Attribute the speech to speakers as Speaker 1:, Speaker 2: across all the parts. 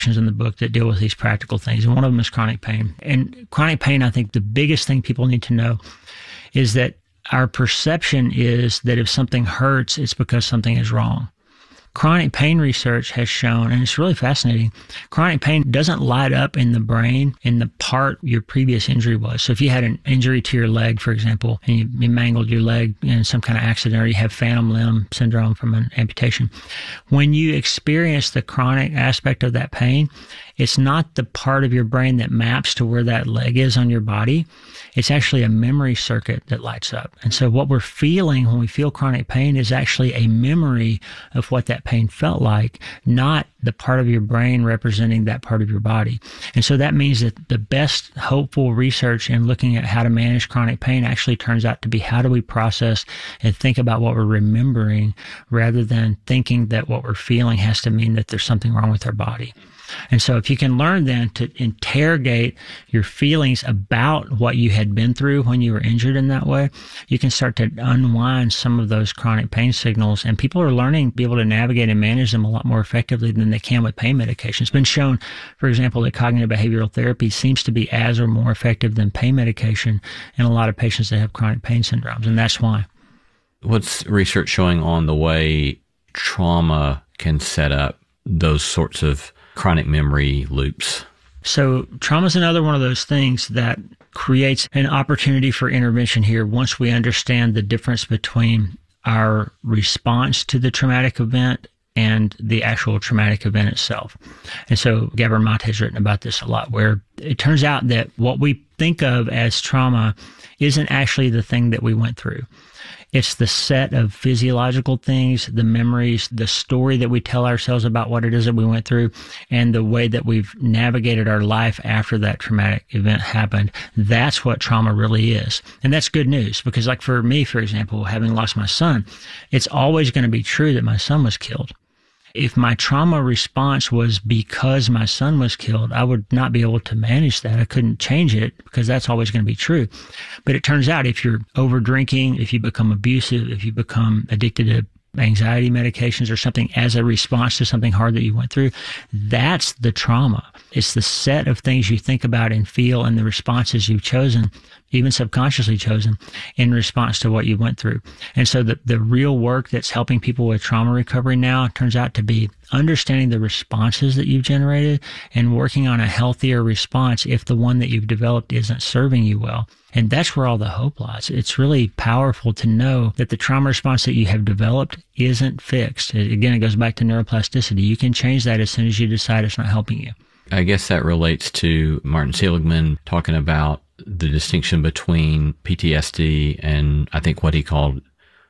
Speaker 1: in the book that deal with these practical things. And one of them is chronic pain. And chronic pain, I think the biggest thing people need to know is that our perception is that if something hurts, it's because something is wrong. Chronic pain research has shown, and it's really fascinating, chronic pain doesn't light up in the brain in the part your previous injury was. So if you had an injury to your leg, for example, and you mangled your leg in some kind of accident, or you have phantom limb syndrome from an amputation, when you experience the chronic aspect of that pain, it's not the part of your brain that maps to where that leg is on your body. It's actually a memory circuit that lights up. And so what we're feeling when we feel chronic pain is actually a memory of what that pain felt like, not the part of your brain representing that part of your body. And so that means that the best hopeful research in looking at how to manage chronic pain actually turns out to be how do we process and think about what we're remembering rather than thinking that what we're feeling has to mean that there's something wrong with our body. And so if you can learn then to interrogate your feelings about what you had been through when you were injured in that way, you can start to unwind some of those chronic pain signals. And people are learning to be able to navigate and manage them a lot more effectively than they can with pain medication. It's been shown, for example, that cognitive behavioral therapy seems to be as or more effective than pain medication in a lot of patients that have chronic pain syndromes. And that's why.
Speaker 2: What's research showing on the way trauma can set up those sorts of chronic memory loops?
Speaker 1: So trauma is another one of those things that creates an opportunity for intervention here once we understand the difference between our response to the traumatic event and the actual traumatic event itself. And so Gabor Mate has written about this a lot, where it turns out that what we think of as trauma isn't actually the thing that we went through. It's the set of physiological things, the memories, the story that we tell ourselves about what it is that we went through, and the way that we've navigated our life after that traumatic event happened. That's what trauma really is. And that's good news, because like for me, for example, having lost my son, it's always going to be true that my son was killed. If my trauma response was because my son was killed, I would not be able to manage that. I couldn't change it because that's always going to be true. But it turns out if you're over drinking, if you become abusive, if you become addicted to anxiety medications or something as a response to something hard that you went through, that's the trauma. It's the set of things you think about and feel and the responses you've chosen, even subconsciously chosen, in response to what you went through. And so the real work that's helping people with trauma recovery now turns out to be understanding the responses that you've generated and working on a healthier response if the one that you've developed isn't serving you well. And that's where all the hope lies. It's really powerful to know that the trauma response that you have developed isn't fixed. Again, it goes back to neuroplasticity. You can change that as soon as you decide it's not helping you.
Speaker 2: I guess that relates to Martin Seligman talking about the distinction between PTSD and I think what he called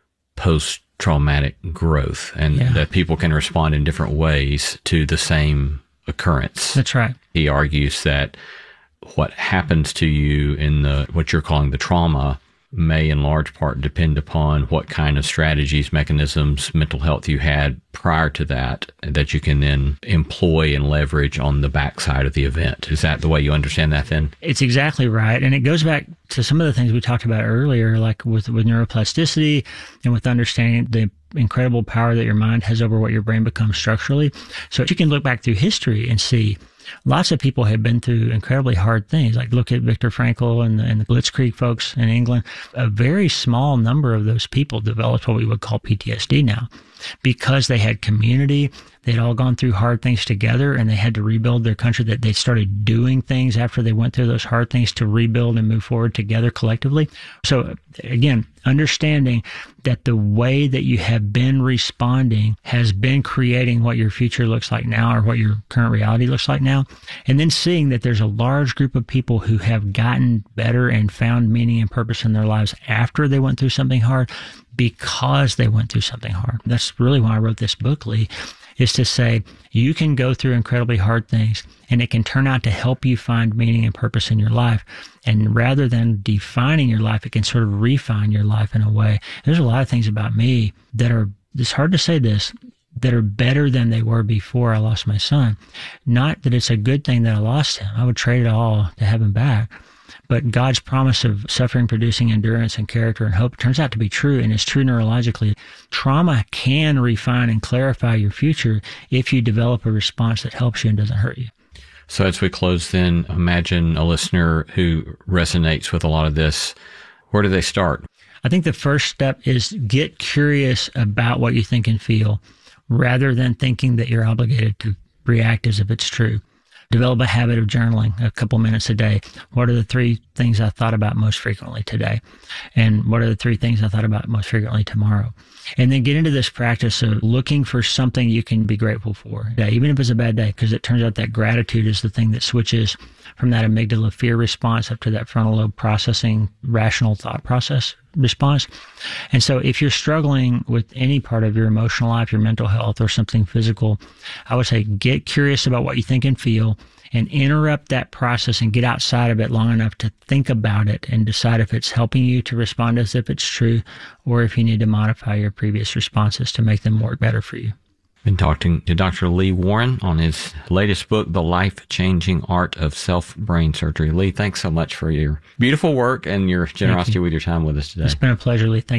Speaker 2: post-traumatic growth, and that people can respond in different ways to the same occurrence.
Speaker 1: That's right.
Speaker 2: He argues that what happens to you in what you're calling the trauma may in large part depend upon what kind of strategies, mechanisms, mental health you had prior to that you can then employ and leverage on the backside of the event. Is that the way you understand that then?
Speaker 1: It's exactly right. And it goes back to some of the things we talked about earlier, like with neuroplasticity and with understanding the incredible power that your mind has over what your brain becomes structurally. So you can look back through history and see lots of people have been through incredibly hard things. Like look at Viktor Frankl and the Blitzkrieg folks in England. A very small number of those people developed what we would call PTSD now because they had community. They'd all gone through hard things together and they had to rebuild their country, that they started doing things after they went through those hard things to rebuild and move forward together collectively. So again, understanding that the way that you have been responding has been creating what your future looks like now or what your current reality looks like now. And then seeing that there's a large group of people who have gotten better and found meaning and purpose in their lives after they went through something hard because they went through something hard. That's really why I wrote this book, Lee, is to say you can go through incredibly hard things and it can turn out to help you find meaning and purpose in your life. And rather than defining your life, it can sort of refine your life in a way. There's a lot of things about me that are, it's hard to say this, that are better than they were before I lost my son. Not that it's a good thing that I lost him. I would trade it all to have him back. But God's promise of suffering producing endurance and character and hope turns out to be true, and it's true neurologically. Trauma can refine and clarify your future if you develop a response that helps you and doesn't hurt you.
Speaker 2: So as we close then, imagine a listener who resonates with a lot of this. Where do they start?
Speaker 1: I think the first step is get curious about what you think and feel rather than thinking that you're obligated to react as if it's true. Develop a habit of journaling a couple minutes a day. What are the 3 things I thought about most frequently today? And what are the 3 things I thought about most frequently tomorrow? And then get into this practice of looking for something you can be grateful for, even if it's a bad day, because it turns out that gratitude is the thing that switches from that amygdala fear response up to that frontal lobe processing, rational thought process response. And so if you're struggling with any part of your emotional life, your mental health, or something physical, I would say get curious about what you think and feel and interrupt that process and get outside of it long enough to think about it and decide if it's helping you to respond as if it's true or if you need to modify your previous responses to make them work better for you.
Speaker 2: Been talking to Dr. Lee Warren on his latest book, The Life-Changing Art of Self-Brain Surgery. Lee, thanks so much for your beautiful work and your generosity with your time with us today.
Speaker 1: It's been a pleasure, Lee. Thank you.